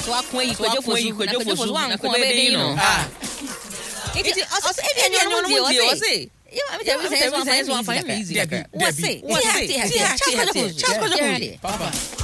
so akwan yi kwadwo fozu ankwan be no iti ose ebi enyo no mu die ose you am tell me say so fine easy what's it papa